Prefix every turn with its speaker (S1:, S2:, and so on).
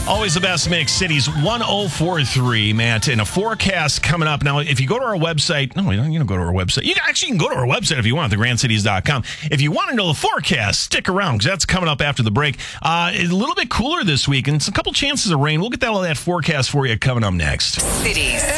S1: Always the best mix. Cities 1043, Matt, and a forecast coming up. Now, if you go to our website, you don't go to our website. You can go to our website if you want, thegrandcities.com. If you want to know the forecast, stick around because that's coming up after the break. A little bit cooler this week and a couple chances of rain. We'll get all that forecast for you coming up next.
S2: Cities